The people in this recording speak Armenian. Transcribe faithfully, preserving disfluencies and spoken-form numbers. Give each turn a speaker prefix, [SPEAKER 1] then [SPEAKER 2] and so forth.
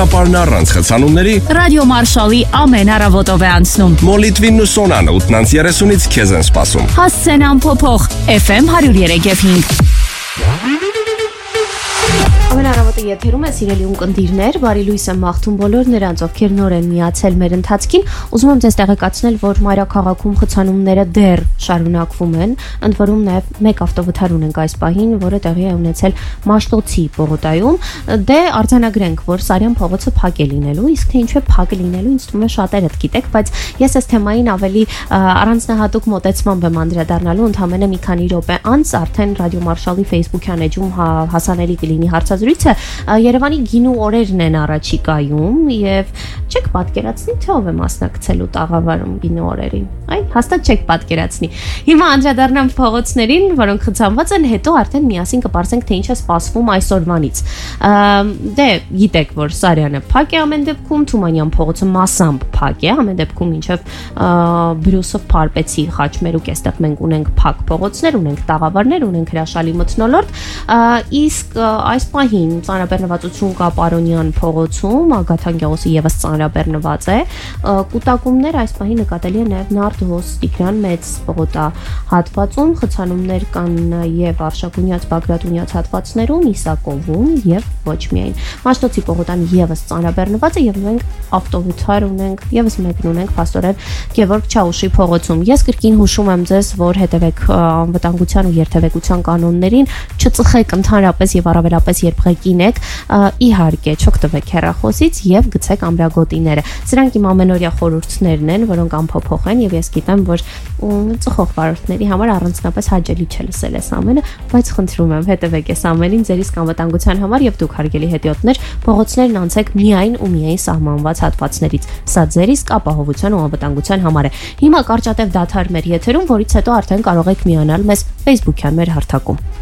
[SPEAKER 1] Ապարն առանց խցանումների
[SPEAKER 2] Ռադիո Մարշալի ամեն առավոտով է անցնում։
[SPEAKER 1] Մոլիտվին ու Սոնան ութնանց երեսունից քեզ են սպասում։
[SPEAKER 2] Հասցեն ամփոփող Էֆ Էմ հարյուր երեք և հինգ։ Ամեն առավոտը եթերում է սիրելի ունկնդիրներ, բարի լույս եմ մաղթում բոլոր նրանց, ովքեր նոր են միացել մեր ընթացքին։ Ուզում եմ ձեզ տեղեկացնել, որ մայրաքաղաքում խցանումները դեռ շարունակվում են, ընդ որում նաև մեկ ավտովթար ունենք այս պահին, որը տեղի է ունեցել Մաշտոցի պողոտայում։ Դե արձանագրենք, որ Սարյան փողոցը փակ է լինելու, իսկ թե ինչու է փակ լինելու, ինձ թվում է շատերդ գիտեք, բայց ես այս թեմային ավելի առանձնահատուկ մոտեցմամբ եմ անդրադառնալու, ընդամենը մի քանի րոպե անց արդեն Ռադիո Մարշալի Facebook-յան էջում հասանելի կլինի հարցազրույցը։ Երևանի գինու օրերն են առաջիկայում եւ չեք պատկերացնի թե ով է մասնակցելու տաղավարում գինու օրերին։ Այ հաստատ չեք պատկերացնի։ Հիմա անդրադառնամ փողոցներին, որոնք խցանված են, հետո արդեն միասին կպարզենք թե ինչ է սպասվում այսօրվանից։ Դե գիտեք, որ Սարյանը փակ է ամեն դեպքում, Թումանյան փողոցը մասամբ փակ է, ամեն դեպքում ինչեւ Բրուսով Փարպեցի Խաչմերուկ այստեղ մենք ունենք փակ փողոցներ, ունենք տաղավարներ, ունենք հրաշալի մթնոլորտ, իսկ այս պահին ծանրաբեռնվածություն կա Պարոնյան փողոցում, Ագաթան Գեղոսի եւս ծանրաբեռնված է, կուտակումներ այս պահին նկատելի է նաեւ Նարդոս Տիգրան մեծ պողոտա հատվածում, խցանումներ կան նաեւ Արշակունյաց Բագրատունյաց հատվածներում, Իսակովում եւ ոչ միայն Մաշտոցի պողոտան եւս ծանրաբեռնված է եւ մենք ավտովթար ունենք, եւս մեկն ունենք Փաստորեն Գևորգ Չաուշի փողոցում։ Ես կրկին հուշում եմ ձեզ, որ հետևեք անվտանգության ու երթևեկության կանոններին, չծխեք ընդհանրապես եւ առավելապես երբ ղեկին եք, իհարկե չօգտվեք հեռախոսից եւ գցեք ամրագոտիները։ Սրանք իմ ամենօրյա խորհուրդներն են, որոնք անփոփոխ են եւ ես գիտեմ, որ ծխող վարորդների համար առանձնապես հաճելի չէ լսել այս ամենը, բայց խնդրում եմ հետևեք այս ամենին ձեր իսկ անվտանգության համար եւ դուք հարգելի հետիոտներ փողոցներն անցեք միայն ու միայն սահմանված հատվածներից։ Սա ձեր իսկ ապահովության ու անվտանգության համար է։ Հիմա կարճատև դադար մեր եթերում, որից հետո արդեն կարող եք միանալ մեզ Facebook-յան մեր հարթակում։